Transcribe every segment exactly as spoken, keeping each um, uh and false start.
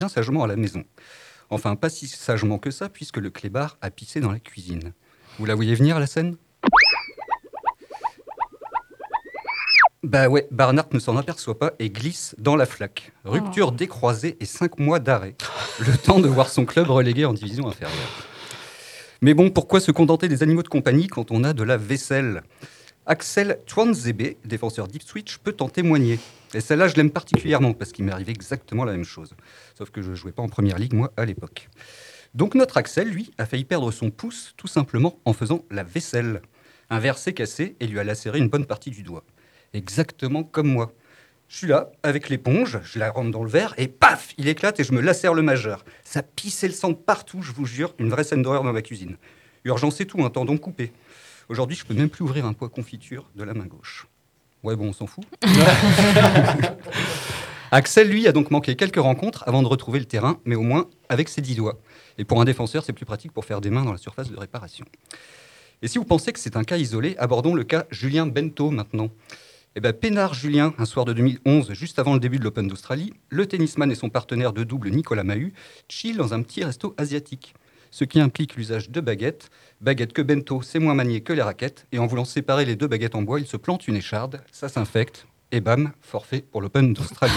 bien sagement à la maison. Enfin, pas si sagement que ça, puisque le clébard a pissé dans la cuisine. Vous la voyez venir, la scène ? Bah ouais, Barnard ne s'en aperçoit pas et glisse dans la flaque. Rupture oh. décroisée et cinq mois d'arrêt. Le temps de voir son club relégué en division inférieure. Mais bon, pourquoi se contenter des animaux de compagnie quand on a de la vaisselle ? Axel Tuanzebe, défenseur d'Ipswich, peut en témoigner. Et celle-là, je l'aime particulièrement parce qu'il m'est arrivé exactement la même chose. Sauf que je ne jouais pas en première ligue, moi, à l'époque. Donc notre Axel, lui, a failli perdre son pouce tout simplement en faisant la vaisselle. Un verre s'est cassé et lui a lacéré une bonne partie du doigt. Exactement comme moi. Je suis là, avec l'éponge, je la rentre dans le verre, et paf, il éclate et je me lacère le majeur. Ça pissait le sang partout, je vous jure, une vraie scène d'horreur dans ma cuisine. Urgence et tout, un tendon coupé. Aujourd'hui, je peux même plus ouvrir un pois confiture de la main gauche. Ouais, bon, on s'en fout. Axel, lui, a donc manqué quelques rencontres avant de retrouver le terrain, mais au moins avec ses dix doigts. Et pour un défenseur, c'est plus pratique pour faire des mains dans la surface de réparation. Et si vous pensez que c'est un cas isolé, abordons le cas Julien Bento maintenant. Eh ben, peinard Julien, un soir de deux mille onze, juste avant le début de l'Open d'Australie, le tennisman et son partenaire de double Nicolas Mahut chillent dans un petit resto asiatique. Ce qui implique l'usage de baguettes. Baguettes que Bento sait moins manier que les raquettes. Et en voulant séparer les deux baguettes en bois, il se plante une écharde, ça s'infecte. Et bam, forfait pour l'Open d'Australie.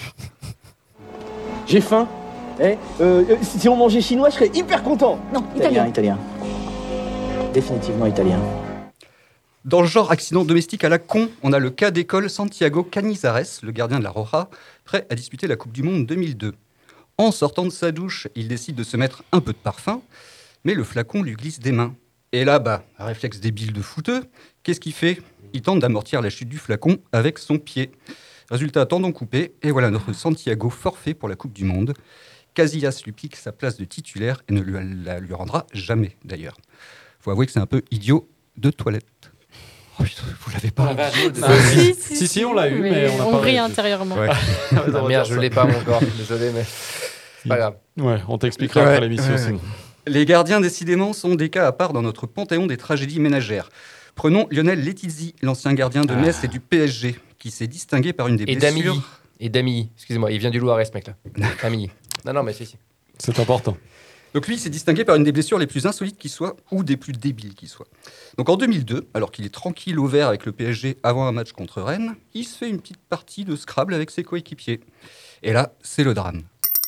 J'ai faim. Eh, euh, si on mangeait chinois, je serais hyper content. Non, italien. Italien, italien. Définitivement italien. Dans le genre accident domestique à la con, on a le cas d'école Santiago Canizares, le gardien de la Roja, prêt à disputer la Coupe du Monde deux mille deux. En sortant de sa douche, il décide de se mettre un peu de parfum, mais le flacon lui glisse des mains. Et là, bah, un réflexe débile de fouteux, qu'est-ce qu'il fait ? Il tente d'amortir la chute du flacon avec son pied. Résultat, tendon coupé, et voilà notre Santiago forfait pour la Coupe du Monde. Casillas lui pique sa place de titulaire et ne lui, la lui rendra jamais, d'ailleurs. Faut avouer que c'est un peu idiot de toilette. Oh putain, vous l'avez pas. Ah, si, si, si, si, on l'a eu, mais, mais on, on a rit pas intérieurement. Ouais. Ah, merde, je l'ai pas mon corps, désolé, mais c'est pas grave. Ouais, on t'expliquera ouais, après l'émission. Ouais. Sinon. Les gardiens, décidément, sont des cas à part dans notre panthéon des tragédies ménagères. Prenons Lionel Letizzi, l'ancien gardien de Metz ah. et du P S G, qui s'est distingué par une des et blessures... Damilly. Et Damilly, excusez-moi, il vient du Loiret, ce mec-là. Damilly. Non, non, mais si, si. C'est important. Donc lui, il s'est distingué par une des blessures les plus insolites qui soient, ou des plus débiles qui soient. Donc en deux mille deux, alors qu'il est tranquille au vert avec le P S G avant un match contre Rennes, il se fait une petite partie de Scrabble avec ses coéquipiers. Et là, c'est le drame.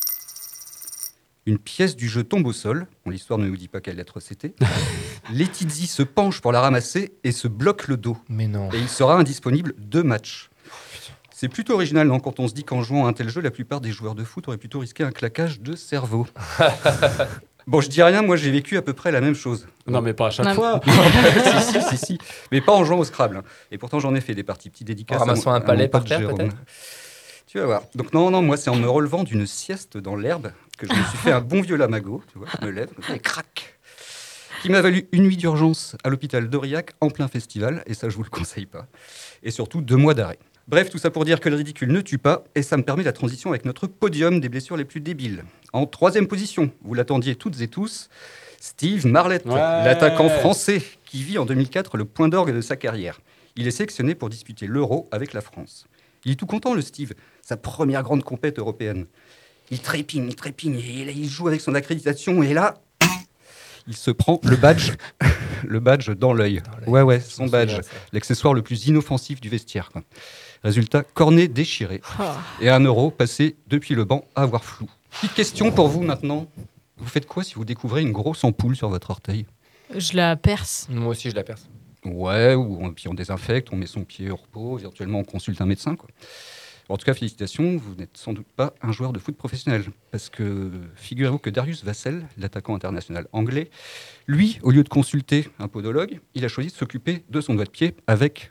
Une pièce du jeu tombe au sol, bon, l'histoire ne nous dit pas quelle lettre c'était. Letizzi se penche pour la ramasser et se bloque le dos. Mais non. Et il sera indisponible deux matchs. C'est plutôt original, non, quand on se dit qu'en jouant à un tel jeu, la plupart des joueurs de foot auraient plutôt risqué un claquage de cerveau. Bon, je dis rien, moi j'ai vécu à peu près la même chose. Non, mais pas à chaque non. fois. si, si, si, si. Mais pas en jouant au Scrabble. Et pourtant, j'en ai fait des parties. Petite dédicace. En ramassant un palais par terre, Jérôme. peut-être ? Tu vas voir. Donc, non, non, moi, c'est en me relevant d'une sieste dans l'herbe que je me suis fait un bon vieux lamago. Tu vois, je me lève, et crac. Qui m'a valu une nuit d'urgence à l'hôpital d'Aurillac en plein festival. Et ça, je vous le conseille pas. Et surtout, deux mois d'arrêt. Bref, tout ça pour dire que le ridicule ne tue pas, et ça me permet la transition avec notre podium des blessures les plus débiles. En troisième position, vous l'attendiez toutes et tous, Steve Marlett, ouais. l'attaquant français, qui vit en deux mille quatre le point d'orgue de sa carrière. Il est sélectionné pour disputer l'Euro avec la France. Il est tout content, le Steve, sa première grande compète européenne. Il trépigne, il trépigne, et il joue avec son accréditation, et là, il se prend le badge, le badge dans l'œil. Ouais, ouais, son badge, l'accessoire le plus inoffensif du vestiaire, quoi. Résultat, cornet déchiré oh. et un euro passé depuis le banc à avoir flou. Petite question pour vous maintenant. Vous faites quoi si vous découvrez une grosse ampoule sur votre orteil ? Je la perce. Moi aussi, je la perce. Ouais, ou on, puis on désinfecte, on met son pied au repos, virtuellement on consulte un médecin, quoi. En tout cas, félicitations, vous n'êtes sans doute pas un joueur de foot professionnel. Parce que figurez-vous que Darius Vassell, l'attaquant international anglais, lui, au lieu de consulter un podologue, il a choisi de s'occuper de son doigt de pied avec...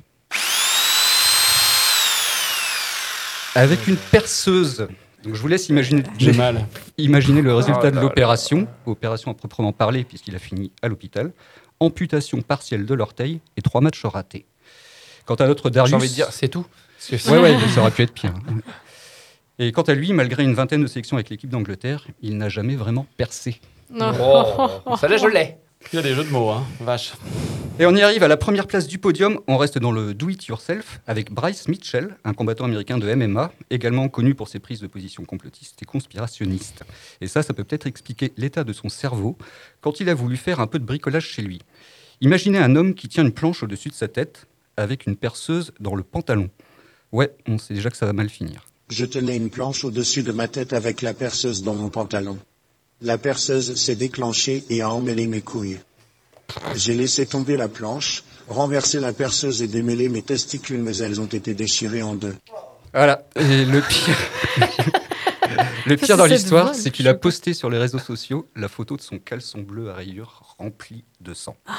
Avec une perceuse. Donc je vous laisse imaginer, J'ai mal. imaginer le résultat oh de l'opération. Opération à proprement parler, puisqu'il a fini à l'hôpital. Amputation partielle de l'orteil et trois matchs ratés. Quant à notre Darius... J'ai envie de dire, c'est tout. Oui, ouais, ouais, ça aurait pu être pire. Et quant à lui, malgré une vingtaine de sélections avec l'équipe d'Angleterre, il n'a jamais vraiment percé. Non. Oh, ça là, je l'ai. Il y a des jeux de mots, hein, vache. Et on y arrive à la première place du podium. On reste dans le do-it-yourself avec Bryce Mitchell, un combattant américain de M M A, également connu pour ses prises de position complotistes et conspirationnistes. Et ça, ça peut peut-être expliquer l'état de son cerveau quand il a voulu faire un peu de bricolage chez lui. Imaginez un homme qui tient une planche au-dessus de sa tête avec une perceuse dans le pantalon. Ouais, on sait déjà que ça va mal finir. Je tenais une planche au-dessus de ma tête avec la perceuse dans mon pantalon. La perceuse s'est déclenchée et a emmêlé mes couilles. J'ai laissé tomber la planche, renversé la perceuse et démêlé mes testicules, mais elles ont été déchirées en deux. Voilà, et le pire, le pire dans l'histoire, c'est qu'il a posté sur les réseaux sociaux la photo de son caleçon bleu à rayures rempli de sang. Ah.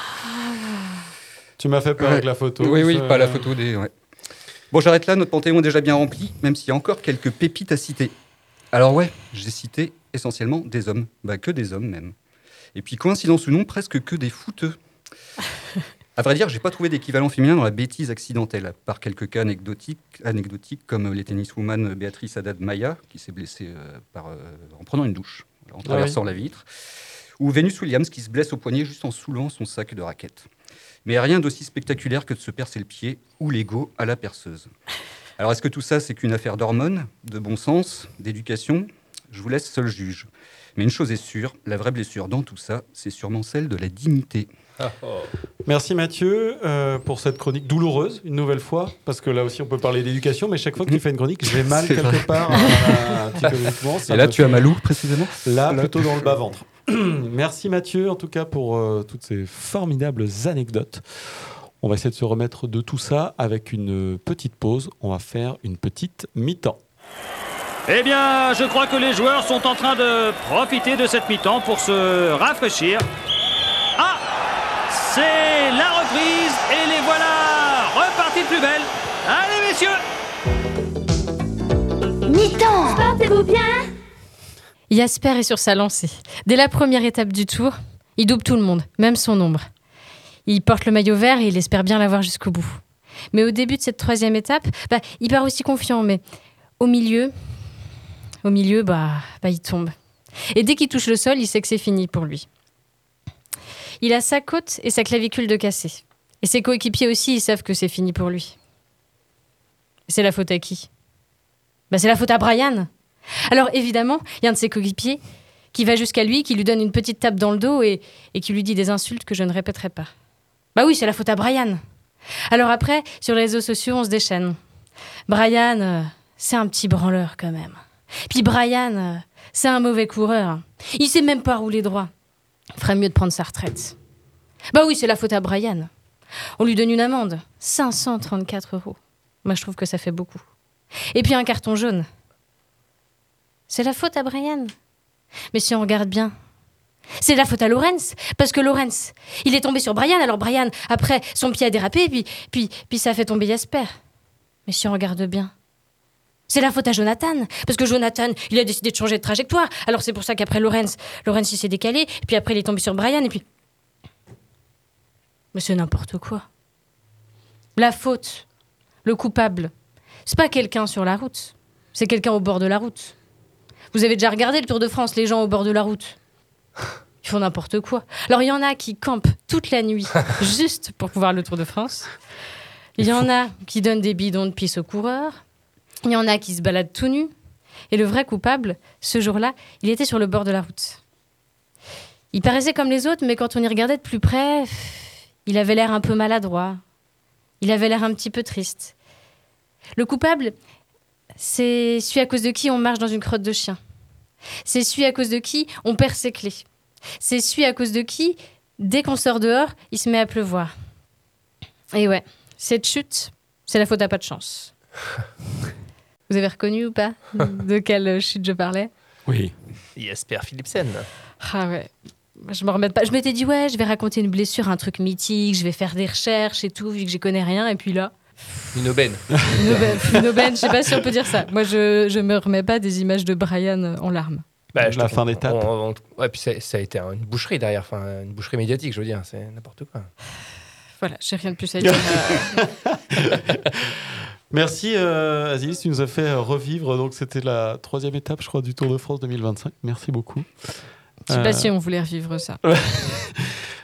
Tu m'as fait peur Ouais. avec la photo. Oui, oui, ça- pas la photo des... Ouais. Bon, j'arrête là, notre panthéon est déjà bien rempli, même s'il y a encore quelques pépites à citer. Alors ouais, j'ai cité essentiellement des hommes, bah que des hommes même. Et puis, coïncidence ou non, presque que des fouteux. À vrai dire, j'ai pas trouvé d'équivalent féminin dans la bêtise accidentelle, à part quelques cas anecdotiques, anecdotiques comme les tenniswoman Béatrice Haddad-Maia, qui s'est blessée euh, par, euh, en prenant une douche, en traversant oui. la vitre, ou Venus Williams, qui se blesse au poignet juste en soulevant son sac de raquettes. Mais rien d'aussi spectaculaire que de se percer le pied ou l'ego à la perceuse. Alors, est-ce que tout ça, c'est qu'une affaire d'hormones, de bon sens, d'éducation ? Je vous laisse seul juge. Mais une chose est sûre, la vraie blessure dans tout ça, c'est sûrement celle de la dignité. Ah, oh. Merci Mathieu euh, pour cette chronique douloureuse, une nouvelle fois, parce que là aussi on peut parler d'éducation, mais chaque fois que tu fais une chronique, j'ai mal C'est quelque vrai. part, euh, psychologiquement. Ça Et là, me tu as fait- mal où, précisément ? Là, Là. plutôt dans le bas-ventre. Merci Mathieu, en tout cas, pour euh, toutes ces formidables anecdotes. On va essayer de se remettre de tout ça avec une petite pause. On va faire une petite mi-temps. Eh bien, je crois que les joueurs sont en train de profiter de cette mi-temps pour se rafraîchir. Ah, c'est la reprise et les voilà repartis de plus belle. Allez, messieurs! Mi-temps. Portez-vous bien. Jasper est sur sa lancée. Dès la première étape du tour, il double tout le monde, même son ombre. Il porte le maillot vert et il espère bien l'avoir jusqu'au bout. Mais au début de cette troisième étape, bah, il part aussi confiant, mais au milieu, au milieu, bah, bah, il tombe. Et dès qu'il touche le sol, il sait que c'est fini pour lui. Il a sa côte et sa clavicule de cassée. Et ses coéquipiers aussi, ils savent que c'est fini pour lui. C'est la faute à qui ? Bah, c'est la faute à Brian. Alors évidemment, il y a un de ses coéquipiers qui va jusqu'à lui, qui lui donne une petite tape dans le dos et, et qui lui dit des insultes que je ne répéterai pas. Bah oui, c'est la faute à Brian. Alors après, sur les réseaux sociaux, on se déchaîne. Brian, euh, c'est un petit branleur quand même. Puis Brian, euh, c'est un mauvais coureur. Il sait même pas rouler droit. Il ferait mieux de prendre sa retraite. Bah oui, c'est la faute à Brian. On lui donne une amende, cinq cent trente-quatre euros. Moi, je trouve que ça fait beaucoup. Et puis un carton jaune. C'est la faute à Brian. Mais si on regarde bien, c'est la faute à Lawrence. Parce que Lawrence, il est tombé sur Brian. Alors Brian, après, son pied a dérapé, puis, puis, puis ça a fait tomber Jasper. Mais si on regarde bien, c'est la faute à Jonathan. Parce que Jonathan, il a décidé de changer de trajectoire. Alors c'est pour ça qu'après Lawrence, Lawrence il s'est décalé. Puis après, il est tombé sur Brian. Et puis... Mais c'est n'importe quoi. La faute, le coupable, c'est pas quelqu'un sur la route. C'est quelqu'un au bord de la route. Vous avez déjà regardé le Tour de France, les gens au bord de la route ? Ils font n'importe quoi. Alors, il y en a qui campent toute la nuit juste pour pouvoir le Tour de France. Il y en a qui donnent des bidons de pisse aux coureurs. Il y en a qui se baladent tout nus. Et le vrai coupable, ce jour-là, il était sur le bord de la route. Il paraissait comme les autres, mais quand on y regardait de plus près, il avait l'air un peu maladroit. Il avait l'air un petit peu triste. Le coupable, c'est celui à cause de qui on marche dans une crotte de chien. C'est celui à cause de qui on perd ses clés. C'est celui à cause de qui, dès qu'on sort dehors, il se met à pleuvoir. Et ouais, cette chute, c'est la faute à pas de chance. Vous avez reconnu ou pas de quelle chute je parlais ? Oui. Jasper Philipsen. Ah ouais. Je me remets pas. Je m'étais dit, ouais, je vais raconter une blessure, un truc mythique, je vais faire des recherches et tout, vu que j'y connais rien. Et puis là, Une aubaine. une aubaine, une aubaine, je sais pas si on peut dire ça. Moi, je, je me remets pas des images de Brian en larmes. Bah, je La te fin comprends. d'étape. On- on- Ouais, puis ça, ça a été une boucherie derrière, enfin une boucherie médiatique, je veux dire, c'est n'importe quoi. Voilà, j'ai rien de plus à dire. Euh, Merci euh, Aziz, tu nous as fait euh, revivre. Donc c'était la troisième étape, je crois, du Tour de France deux mille vingt-cinq. Merci beaucoup. Je sais Euh, pas si on voulait revivre ça.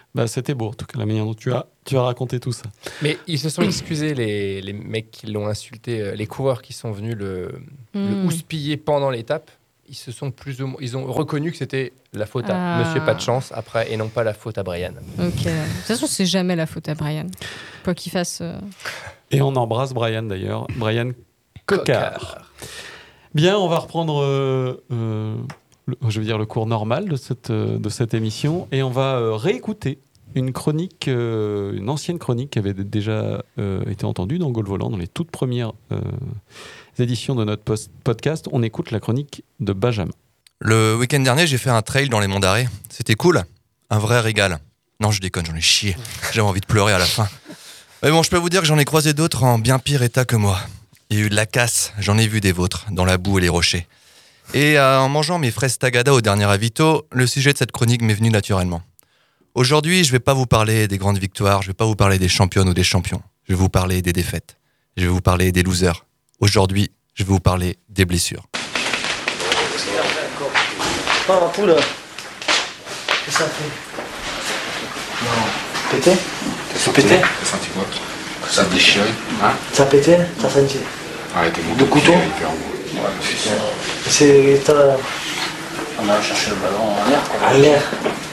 Bah, c'était beau, en tout cas, la manière dont tu as, tu as raconté tout ça. Mais ils se sont excusés, les, les mecs qui l'ont insulté, euh, les coureurs qui sont venus le, Mm. le houspiller pendant l'étape. Ils se sont plus ou moins, ils ont reconnu que c'était la faute à Ah. Monsieur Pas de Chance après et non pas la faute à Brian. Ok. De toute façon, c'est jamais la faute à Brian. Quoi qu'il fasse. euh, Et on embrasse Brian d'ailleurs, Brian Coquard. Bien, on va reprendre, euh, euh, le, je veux dire, le cours normal de cette, euh, de cette émission et on va euh, réécouter une chronique, euh, une ancienne chronique qui avait d- déjà euh, été entendue dans Gaulle Volant, dans les toutes premières euh, éditions de notre post- podcast. On écoute la chronique de Benjamin. Le week-end dernier, j'ai fait un trail dans les Monts d'Arrée. C'était cool, un vrai régal. Non, je déconne, j'en ai chié. J'avais envie de pleurer à la fin. Mais bon, je peux vous dire que j'en ai croisé d'autres en bien pire état que moi. Il y a eu de la casse, j'en ai vu des vôtres, dans la boue et les rochers. Et euh, en mangeant mes fraises tagada au dernier avito, le sujet de cette chronique m'est venu naturellement. Aujourd'hui, je vais pas vous parler des grandes victoires, je vais pas vous parler des championnes ou des champions. Je vais vous parler des défaites. Je vais vous parler des losers. Aujourd'hui, je vais vous parler des blessures. Oh, la poule. Qu'est-ce que ça fait? Non. Pété? Ça pété? T'as senti quoi? Ça a déchiré? Hein? Ça a pété? T'as senti? Arrêtez mon Le couteau? Ouais, c'est ça. C'est. T'as. On a cherché le ballon en l'air, quoi. À l'air.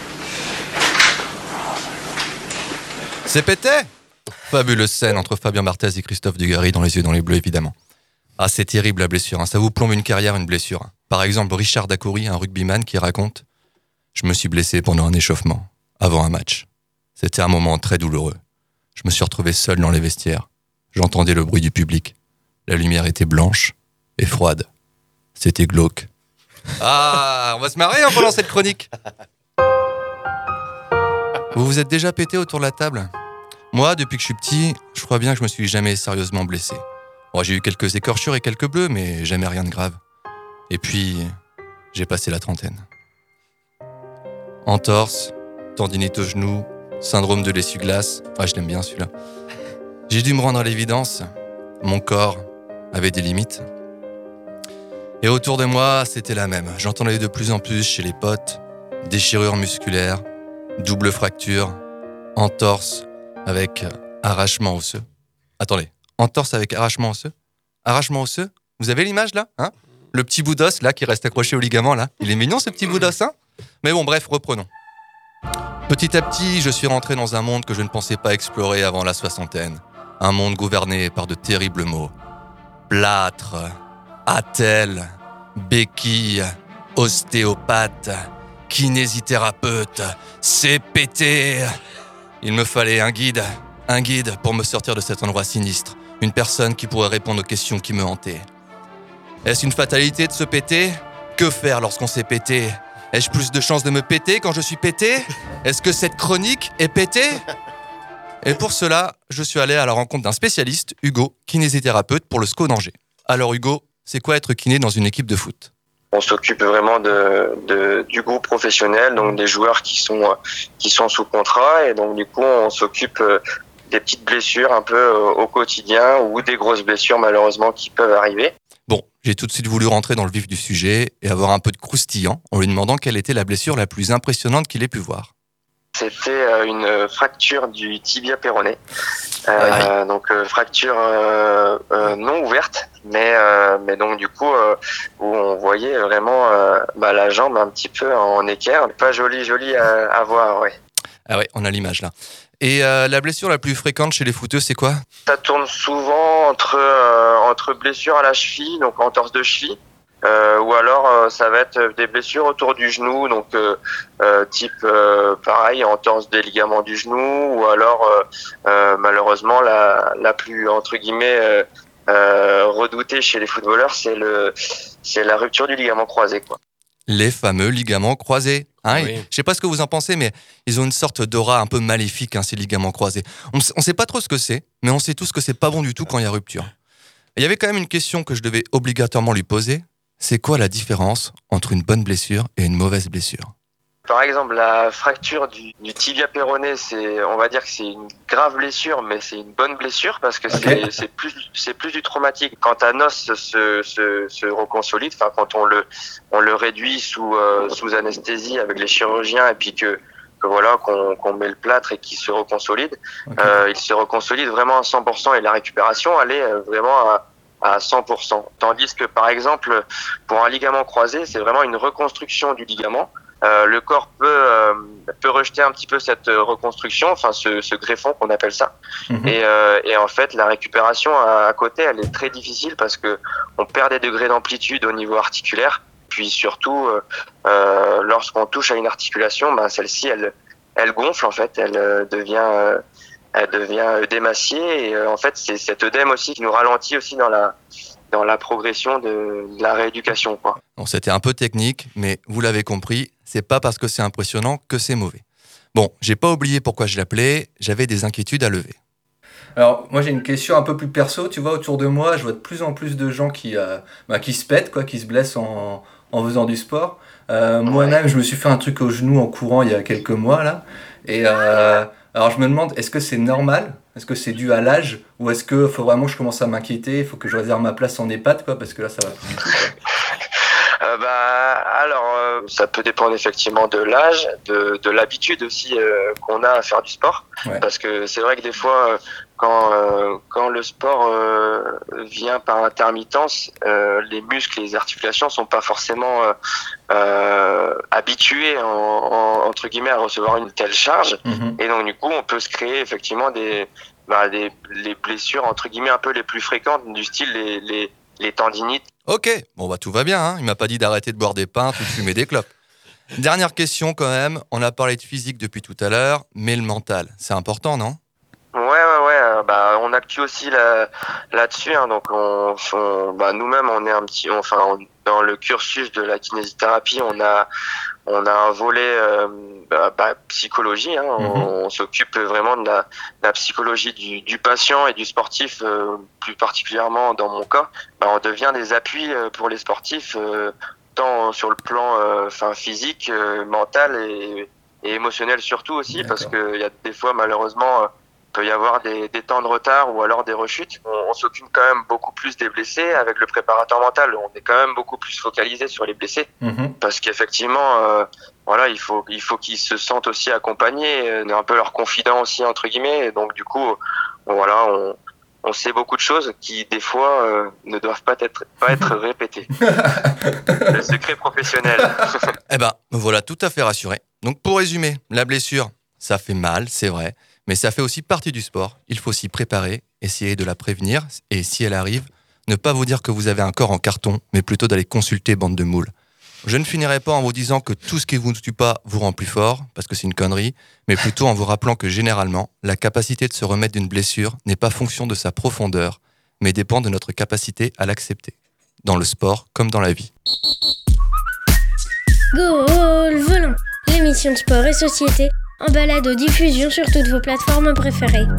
C'est pété! Fabuleuse scène entre Fabien Barthez et Christophe Dugarry dans Les Yeux dans les Bleus, évidemment. Ah, c'est terrible la blessure, hein. Ça vous plombe une carrière, une blessure. Par exemple, Richard Dacoury, un rugbyman qui raconte « Je me suis blessé pendant un échauffement, avant un match. C'était un moment très douloureux. Je me suis retrouvé seul dans les vestiaires. J'entendais le bruit du public. La lumière était blanche et froide. C'était glauque. » Ah, on va se marrer hein, pendant cette chronique. Vous vous êtes déjà pété autour de la table? Moi, depuis que je suis petit, je crois bien que je me suis jamais sérieusement blessé. Bon, j'ai eu quelques écorchures et quelques bleus, mais jamais rien de grave. Et puis, j'ai passé la trentaine. Entorse, tendinite au genou, syndrome de l'essuie-glace. Ouais, je l'aime bien celui-là. J'ai dû me rendre à l'évidence. Mon corps avait des limites. Et autour de moi, c'était la même. J'entendais de plus en plus chez les potes déchirures musculaires, double fracture, entorse avec arrachement osseux. Attendez, entorse avec arrachement osseux? Arrachement osseux? Vous avez l'image là, hein? Le petit bout d'os là qui reste accroché au ligament là. Il est mignon ce petit bout d'os, hein? Mais bon, bref, reprenons. Petit à petit, je suis rentré dans un monde que je ne pensais pas explorer avant la soixantaine. Un monde gouverné par de terribles mots. Plâtre, attelle, béquille, ostéopathe, kinésithérapeute, C P T. Il me fallait un guide, un guide pour me sortir de cet endroit sinistre. Une personne qui pourrait répondre aux questions qui me hantaient. Est-ce une fatalité de se péter? Que faire lorsqu'on s'est pété? Ai-je plus de chances de me péter quand je suis pété? Est-ce que cette chronique est pétée? Et pour cela, je suis allé à la rencontre d'un spécialiste, Hugo, kinésithérapeute pour le S C O d'Angers. Alors Hugo, c'est quoi être kiné dans une équipe de foot? On s'occupe vraiment de, de, du groupe professionnel, donc des joueurs qui sont, qui sont sous contrat, et donc du coup on s'occupe des petites blessures un peu au quotidien ou des grosses blessures malheureusement qui peuvent arriver. Bon, j'ai tout de suite voulu rentrer dans le vif du sujet et avoir un peu de croustillant en lui demandant quelle était la blessure la plus impressionnante qu'il ait pu voir. C'était une fracture du tibia péroné, euh, donc euh, fracture euh, euh, non ouverte, mais euh, mais donc du coup euh, où on voyait vraiment euh, bah, la jambe un petit peu en équerre, pas joli joli à, à voir, ouais. Ah ouais, on a l'image là. Et euh, la blessure la plus fréquente chez les footeux, c'est quoi? Ça tourne souvent entre euh, entre blessures à la cheville, donc entorse de cheville. Euh, ou alors euh, ça va être des blessures autour du genou, donc euh, euh, type euh, pareil entorse des ligaments du genou, ou alors euh, euh, malheureusement la la plus entre guillemets euh, euh, redoutée chez les footballeurs, c'est le c'est la rupture du ligament croisé, quoi. Les fameux ligaments croisés. Hein, Oui. je sais pas ce que vous en pensez, mais ils ont une sorte d'aura un peu maléfique, hein, ces ligaments croisés. On, on sait pas trop ce que c'est, mais on sait tous que c'est pas bon du tout quand il y a rupture. Il y avait quand même une question que je devais obligatoirement lui poser. C'est quoi la différence entre une bonne blessure et une mauvaise blessure? Par exemple, la fracture du, du tibia péroné, c'est, on va dire que c'est une grave blessure, mais c'est une bonne blessure parce que Okay. c'est, c'est plus, c'est plus du traumatique. Quand un os se, se, se reconsolide, enfin quand on le, on le réduit sous, euh, sous anesthésie avec les chirurgiens et puis que, que voilà qu'on, qu'on met le plâtre et qu'il se reconsolide. Okay. Euh, il se reconsolide vraiment à cent pour cent et la récupération elle est vraiment à, à cent pour cent. Tandis que par exemple pour un ligament croisé, c'est vraiment une reconstruction du ligament. Euh, le corps peut euh, peut rejeter un petit peu cette reconstruction, enfin ce, ce greffon qu'on appelle ça. Mmh. Et, euh, et en fait, la récupération à, à côté, elle est très difficile parce que on perd des degrés d'amplitude au niveau articulaire. Puis surtout, euh, lorsqu'on touche à une articulation, ben celle-ci, elle elle gonfle en fait, elle euh, devient euh, elle devient démaciée. Et euh, en fait, c'est cet œdème aussi qui nous ralentit aussi dans la dans la progression de, de la rééducation, quoi. Bon, c'était un peu technique, mais vous l'avez compris, c'est pas parce que c'est impressionnant que c'est mauvais. Bon, j'ai pas oublié pourquoi je l'appelais, j'avais des inquiétudes à lever. Alors, moi j'ai une question un peu plus perso, tu vois, autour de moi, je vois de plus en plus de gens qui, euh, bah, qui se pètent, quoi, qui se blessent en, en faisant du sport. Euh, moi-même, je me suis fait un truc au genou en courant il y a quelques mois, là, et euh, alors je me demande, est-ce que c'est normal ? Est-ce que c'est dû à l'âge ou est-ce qu'il faut vraiment que je commence à m'inquiéter ? Il faut que je réserve ma place en EHPAD, quoi, parce que là, ça va plus. euh, bah, alors, euh, ça peut dépendre effectivement de l'âge, de, de l'habitude aussi euh, qu'on a à faire du sport. Ouais. Parce que c'est vrai que des fois, quand, euh, quand le sport euh, vient par intermittence, euh, les muscles et les articulations sont pas forcément euh, euh, habitués, en, en, entre guillemets, à recevoir une telle charge. Mmh. Et donc, du coup, on peut se créer effectivement des, bah, des les blessures, entre guillemets, un peu les plus fréquentes, du style les, les, les tendinites. Ok, bon bah tout va bien, hein. Il m'a pas dit d'arrêter de boire des pintes ou de fumer des clopes. Dernière question quand même, on a parlé de physique depuis tout à l'heure, mais le mental, c'est important, non ? Ouais, ouais, ouais. Bah, on actue aussi là, là-dessus. Hein, donc, on, on, bah, nous-mêmes, on est un petit, enfin, on, dans le cursus de la kinésithérapie, on a, on a un volet euh, bah, bah, psychologie. Hein, mm-hmm. on, on s'occupe vraiment de la, de la psychologie du, du patient et du sportif, euh, plus particulièrement dans mon cas. Bah, on devient des appuis pour les sportifs, euh, tant sur le plan, enfin, euh, physique, euh, mental et, et émotionnel surtout aussi, D'accord. parce que il y a des fois malheureusement. Euh, peut y avoir des, des temps de retard ou alors des rechutes. On, on s'occupe quand même beaucoup plus des blessés avec le préparateur mental. On est quand même beaucoup plus focalisé sur les blessés mmh. parce qu'effectivement, euh, voilà, il faut il faut qu'ils se sentent aussi accompagnés, on est un peu leur confident aussi entre guillemets. Et donc du coup, on, voilà, on on sait beaucoup de choses qui des fois euh, ne doivent pas être pas être répétées. Le secret professionnel. Eh ben, me voilà tout à fait rassuré. Donc pour résumer, la blessure, ça fait mal, c'est vrai. Mais ça fait aussi partie du sport. Il faut s'y préparer, essayer de la prévenir. Et si elle arrive, ne pas vous dire que vous avez un corps en carton, mais plutôt d'aller consulter bande de moules. Je ne finirai pas en vous disant que tout ce qui vous ne tue pas vous rend plus fort, parce que c'est une connerie, mais plutôt en vous rappelant que généralement, la capacité de se remettre d'une blessure n'est pas fonction de sa profondeur, mais dépend de notre capacité à l'accepter. Dans le sport comme dans la vie. Goal Volant, l'émission de sport et société en balado-diffusion sur toutes vos plateformes préférées.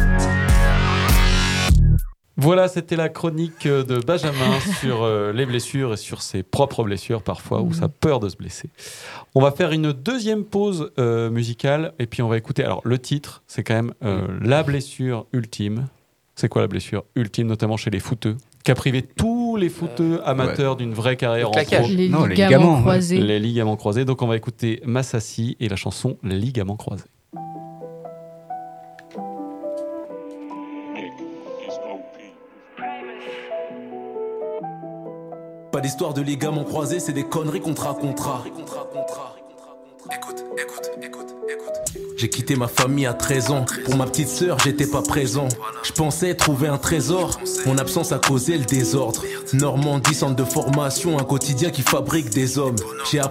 Voilà, c'était la chronique de Benjamin sur euh, les blessures et sur ses propres blessures parfois, ou sa peur de se blesser. On va faire une deuxième pause euh, musicale et puis on va écouter. Alors le titre, c'est quand même euh, la blessure ultime. C'est quoi la blessure ultime, notamment chez les footeux, qui a privé tous les footeux amateurs ouais. d'une vraie carrière en pro. Les, non, ligaments les ligaments croisés. Les ligaments croisés. Donc on va écouter Massassi et la chanson Les ligaments croisés. Pas d'histoire de ligaments croisés, c'est des conneries qu'on te racontera. Écoute, écoute, écoute, écoute. J'ai quitté ma famille à treize ans. Pour ma petite sœur, j'étais pas présent. Je pensais trouver un trésor. Mon absence a causé le désordre. Normandie, centre de formation, un quotidien qui fabrique des hommes. J'ai